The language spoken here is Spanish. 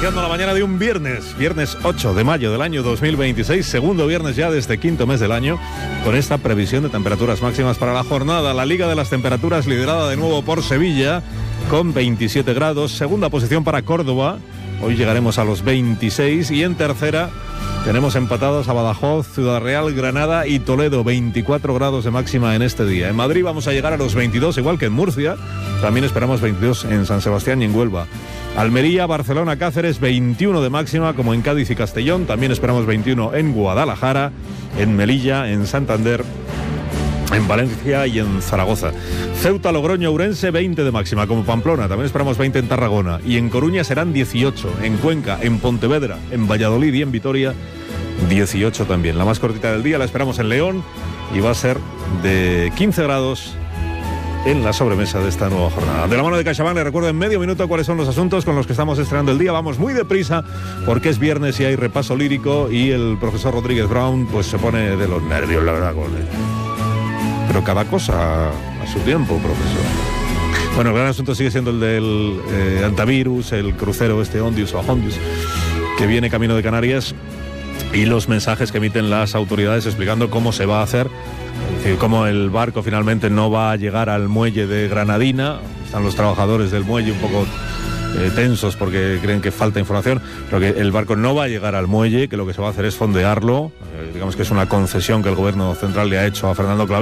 iniciando la mañana de un viernes 8 de mayo del año 2026, segundo viernes ya de este quinto mes del año, con esta previsión de temperaturas máximas para la jornada. La Liga de las Temperaturas liderada de nuevo por Sevilla, con 27 grados, segunda posición para Córdoba, hoy llegaremos a los 26, y en tercera tenemos empatados a Badajoz, Ciudad Real, Granada y Toledo, 24 grados de máxima en este día. En Madrid vamos a llegar a los 22, igual que en Murcia, también esperamos 22 en San Sebastián y en Huelva. Almería, Barcelona, Cáceres, 21 de máxima, como en Cádiz y Castellón, también esperamos 21 en Guadalajara, en Melilla, en Santander, en Valencia y en Zaragoza. Ceuta, Logroño, Ourense, 20 de máxima, como Pamplona, también esperamos 20 en Tarragona, y en Coruña serán 18, en Cuenca, en Pontevedra, en Valladolid y en Vitoria, 18 también. La más cortita del día la esperamos en León y va a ser de 15 grados en la sobremesa de esta nueva jornada. De la mano de CaixaBank, le recuerdo en medio minuto cuáles son los asuntos con los que estamos estrenando el día. Vamos muy deprisa porque es viernes y hay repaso lírico y el profesor Rodríguez Brown pues se pone de los nervios, la verdad, con él. Pero cada cosa a su tiempo, profesor. Bueno, el gran asunto sigue siendo el del antivirus, el crucero Ondius o Hondius, que viene camino de Canarias, y los mensajes que emiten las autoridades explicando cómo se va a hacer, es decir, cómo el barco finalmente no va a llegar al muelle de Granadina. Están los trabajadores del muelle un poco tensos porque creen que falta información, pero que el barco no va a llegar al muelle, que lo que se va a hacer es fondearlo, digamos que es una concesión que el gobierno central le ha hecho a Fernando Clavijo.